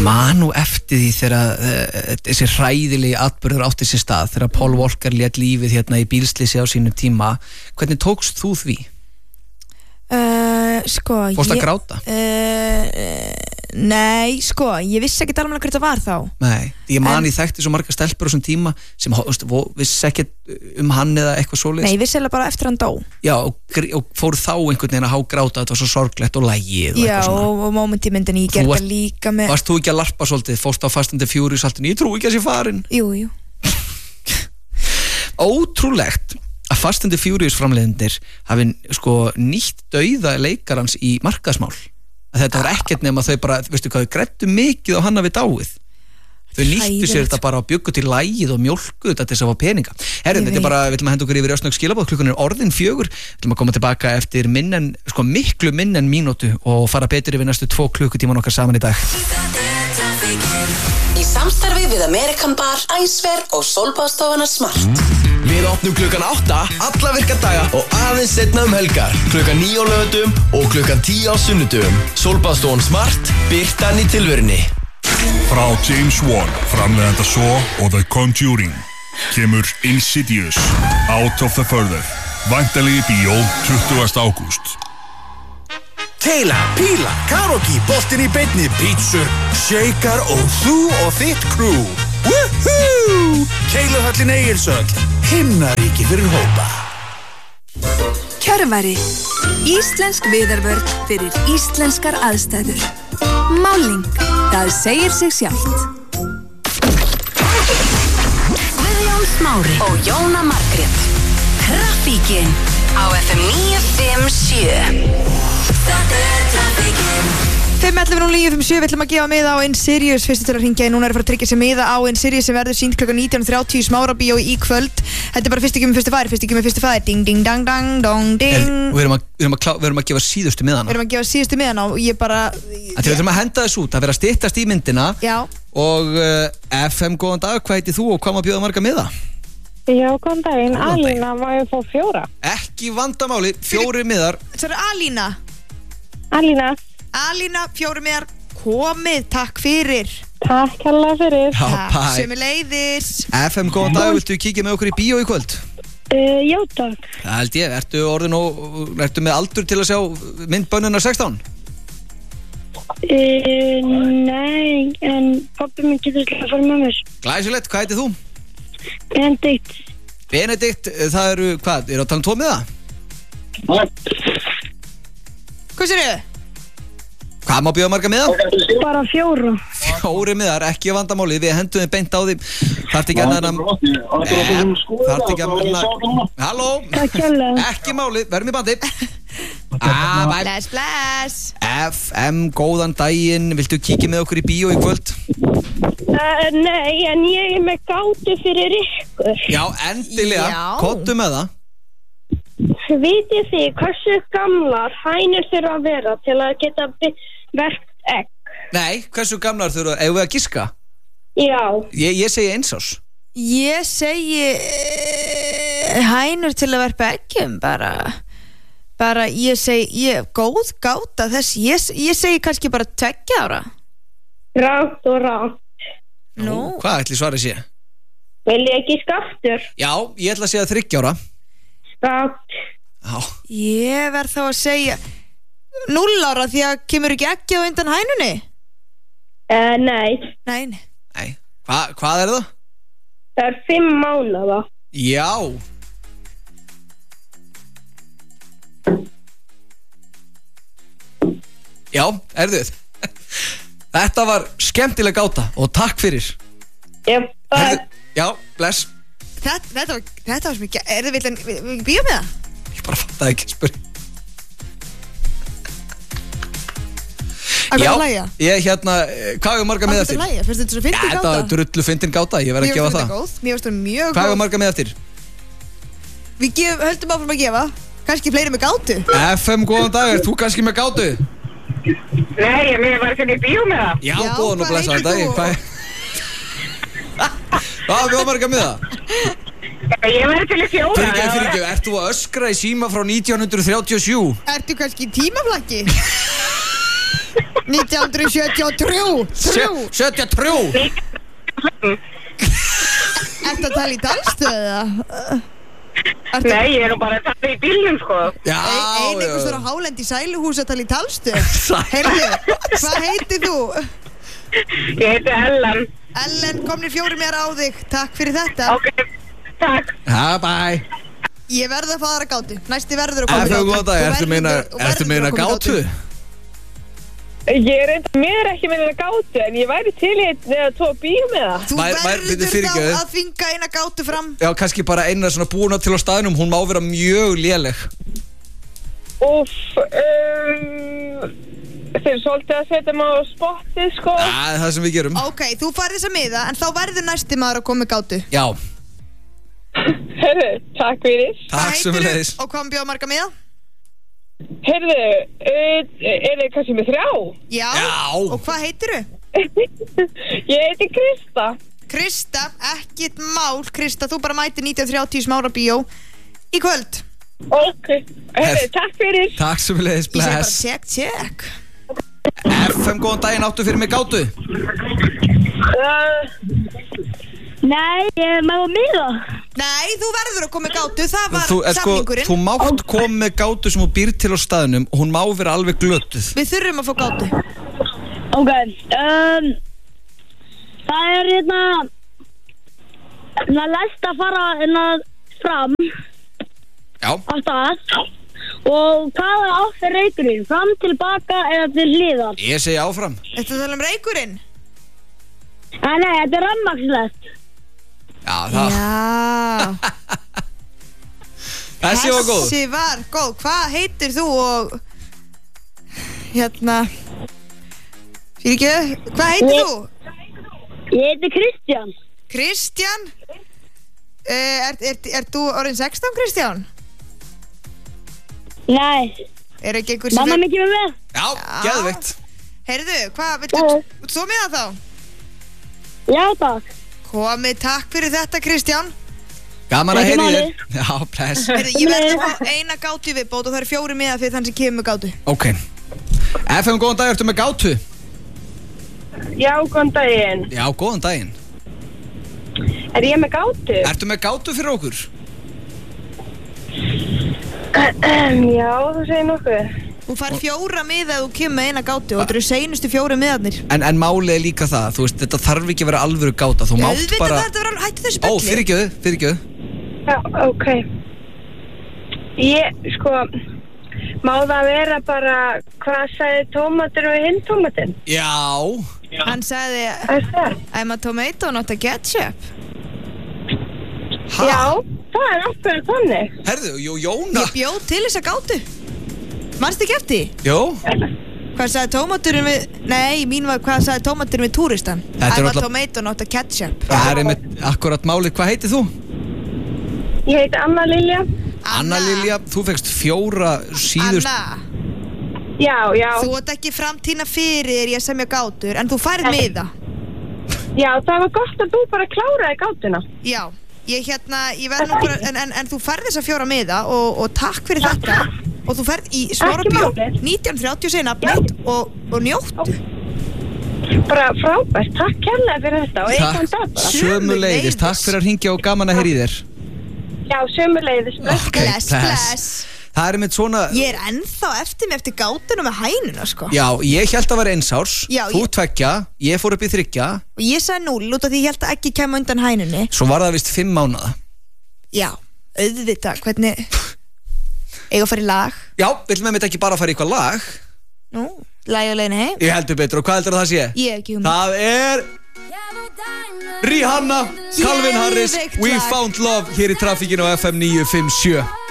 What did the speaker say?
man nú eftir því þegar þessi hræðilegi atburður átti sér stað þegar Paul Walker lét lífið hérna í bílslysi á sínum tíma. Hvernig tókst þú því? Fórst að gráta? Nei, ég vissi ekki alveg hver þetta var þá. Nei, ég man ég þekkti svo marga stelpur á þessum tíma sem vissi ekki hann eða eitthvað svoleiðis. Nei, ég vissi alveg bara eftir hann dó. Já, og fór þá einhvern veginn að hágráta, þetta var svo sorglegt og lagið og já, eitthvað svona. og moment í myndinni, ég gerði það líka með. Varst þú ekki að larpa svolítið, fórst á Fast and the Furious haltinu, ég trú ekki að sé farin. Jú. Ótrúlegt að Fast and the Furious framleiðendur hafi nýtt dauða leikarans í markaðsmál. Að þetta var ekkert nema þau bara, veistu hvað, þau græddu mikið á hann hafi dáið. Þau nýttu sér þetta bara að bjuggu til lagið og mjólku þetta til þess að fá peninga. Herrið, þetta bara, við ætlum að henda okkur yfir ösnögg skilabóð, klukkan orðin 4, við ætlum að koma tilbaka eftir miklu minna en mínútu og fara betur yfir næstu 2 klukkutíman okkar saman í dag. Í samstarfi við American Bar, Æsver og Sólbaðstofuna Smart. Við opnum klukkan 8 alla virka daga og aðeins seinna helgar. Klukkan 9 á laugardögum og klukkan 10 á sunnudögum. Sólbaðstofan Smart, birtan í tilverunni. Frá James Wan, framleiðanda Saw og The Conjuring, kemur Insidious, Out of the Further, væntanlega í bíó 20. ágúst. Keila, píla, karaoke, boltinn í beinni, pítsur, shaker og þú og þitt crew. Woohoo! Keiluhöllin Egilshöll, himnaríki fyrir hópa. Kjörvari, íslensk viðarvörn fyrir íslenskar aðstæður. Máling, það segir sig sjálft. Guðjón Smári og Jóna Margrét. Traffíkin á FM 957. Þetta traffíkin. 511-0957, við ætlum að gefa miða á Insidious fyrstu til að hringja í. Núna er að fara að tryggja sér miða á Insidious sem verður sýnt klukkan 19:30 í Smárabíó í kvöld. Þetta er bara fyrst ekki með fyrstu færi. Ding, ding, dang, dang, dong, ding. Við erum að gefa síðustu miðana. Við erum að gefa síðustu miðana og ég bara... Við ætlum að henda þess út, það verður að styttast í myndina. Já. Og FM, góðan dag, hvað heitir þú og hvað má bjóða marga miða? Já, góðan daginn. Alína, má ég fá 4? Ekki vandamáli, 4 miðar. Það er Alína. Alína, 4 miðar, komið, takk fyrir. Takk hérlega fyrir. Sömuleiðis. FM, góðan dag, viltu kíkja með okkur í bíó í kvöld? Já, takk. Það held ég, ertu með aldur til að sjá myndbönnuna 16? Nei, en pabbi minn getur til að fara með mér. Glæsilegt, hvað heitir þú? Benedikt, það eru, hvað, eru að tala um 2 miða? Hvað sér þau? Hvað má bjóða marga miða? Bara 4. 4 miðar, ekki vandamáli, við hendum þið beint á því. Þarft ekki að Halló? Ekki máli, verðum í bandi. Bless. FM, góðan daginn, viltu kíkja með okkur í bíó í kvöld? Nei, en ég er með gátu fyrir ykkur. Já, endilega, kottu með það. Vitið þið hversu gamlar hænur þurfa að vera til að geta verkt egg? Nei, hversu gamlar þurfa, eigum við að giska? Já. Ég segi 1 árs. Ég segi hænur til að verpa eggjum bara ég segi góð gáta þess, ég segi kannski bara 2 ára. Rátt og rátt. Nú, hvað ætli svarið sé? Vil ég ekki skaftur? Já, ég ætla að segja 3 ára. Rátt. Já. Ég verð þá að segja 0 ára því að kemur ekki ekki á undan hænunni? Nei. Hvað er það? Það er 5 mánaða. Já. Já, erðuð. Þetta var skemmtileg gáta og takk fyrir. Já, bless. Þetta var sem ekki. Er þið vilja bíó með það? Ég bara fattaði ekki spurning. Já, ég hvað er marga með eftir? Fyrst þetta svo fyndin gáta? Þetta var drullu fyndin gáta, ég verð að gefa það. Mér finnst það mjög góð. Hvað er marga með eftir? Við höldum áfram að gefa. Kannski fleiri með gátu. FM, góðan dag, er þú kannski með gátu? Nei, ég var ekki í bíó með það. Já, góðan og blessaðan daginn. Hvað er marga með það? Ég var til í 4. Fyrirgefðu, ert þú að öskra í síma frá 1937? Ertu kannski í tímaflakki? 1973 73 Ertu að tala í talstöðu? Nei, ég bara að tala í bílnum, sko. Já, einhvers þar á Hálendi í Sæluhús að tala í talstöðu Heyrðu, hvað heitir þú? Ég heiti Ellen. Ellen, komnir 4 mér á þig. Takk fyrir þetta. Ok, takk. Bye. Ég verð að fá þar að gátu. Næsti verður að koma FM, góðan dag, ertu meina gátu? Ég mér ekki meina gátu, en ég væri til í eða 2 bíum með það. Þú verður þá að þvinga eina gátu fram. Já, kannski bara eina svona búna til á staðnum. Hún má vera mjög léleg. Úff, þeir svolítið að setja maður á spottið, sko. Það sem við gerum. Ok, þú farið þess að miða, en þá verður næsti maður að koma með gátu. Já. Herðu, takk fyrir. Takk sem við leiðis. Og hvað bjóða marga miða? Herðu, þið kannski með 3? Já. Og hvað heitirðu? Ég heiti Krista. Krista, ekkit mál. Krista, þú bara mætir 1930 Smárabíó í kvöld. Ok, herðu, takk fyrir. Takk sem við leiðis, bless. Ég segi bara check FM, góðan daginn, áttu fyrir mig gátu? Nei, ég má miða. Nei, þú verður að koma með gátu, það var samningurinn. Þú mátt koma með gátu sem þú býr til á staðnum og hún má vera alveg glötuð. Við þurfum að fá gátu. Ok, það hérna læst að fara fram. Já. Á stað. Og hvaða átt reykurinn? Fram, tilbaka eða til hliðar? Ég segi áfram. Þetta tala reykurinn? Nei, þetta rafmagnslegt. Já, það. Þessi var góð. Þessi var góð. Hvað heitir þú og hérna Fyrirgefðu, hvað heitir þú? Ég heiti Kristján. Kristján? Er þú orðin 16, Kristján? Nei. Er ekki einhver sem mamma mikið með mig? Já, geðveikt. Heyrðu, hvað, viltu þú með það þá? Já, takk. Komið, takk fyrir þetta, Kristján. Gaman að heyri þér. Já, bless. Heyrðu, ég verði að fá eina gátu viðbót og það eru 4 miða fyrir þann sem kemur með gátu. Ok. FM, góðan dag, ertu með gátu? Já, góðan daginn. Já, góðan daginn. Er ég með gátu? Ertu með gátu fyrir okkur? Já, þú segir nokkuð. Þú fær 4 miða ef þú kemur með eina gátu og þetta eru seinustu 4 miðarnir. En málið er líka það, þú veist, þetta þarf ekki að vera alvöru gáta. Þú mátt bara... Hættu þessu bulli. Ó, fyrirgefðu. Já, ok. Ég, sko, má það vera bara, hvað sagði tómatur og hinn tómatinn? Já. Hann sagði, I'm a tomato, not a ketchup. Já, það er okkur þannig. Herðu, Jóna. Ég bjóð til þessa gátu. Manstu ekki eftir? Jó. Hvað sagði tómaturinn við... Nei, mín var hvað sagði tómaturinn við túristan. I'm a tomato, not a ketchup. Það er einmitt akkurat málið. Hvað heitir þú? Ég heiti Anna Lilja. Anna Lilja, þú fegst 4 síðust... Anna. Já. Þú ert ekki framtína fyrir ég semja gátur, en þú færð miða. Já, það var gott að þú bara kláraði gátuna. Já, ég verð nú bara... En þú færð þessa 4 miða og takk fyrir þetta. Og þú ferð í Smárabíó 1930 segir nafnið og njóttu. Bara frábært, takk kærlega fyrir þetta og eitthvað dag bara. Sömuleiðis, takk fyrir að hringja og gaman að heyra í þér. Já, sömuleiðis. Bless. Það er með svona... Ég er ennþá eftir mig eftir gátuna með hænuna, sko. Já, ég held að vera 1 árs, þú 2, ég fór upp í 3. Og ég sagði 0 út af því ég held að ekki kemur undan hænunni. Svo var það vist 5 mánaða. Já, auðvitað, hvernig... Eiga að fara í lag. Já, viljum við ekki bara fara í eitthvað lag? Nú, lagi á leiðinni heim. Ég heldur betur, og hvað heldur það sé? Ég ekki Það er Rihanna, Calvin Harris, We Found Love hér í trafikinu á FM 957.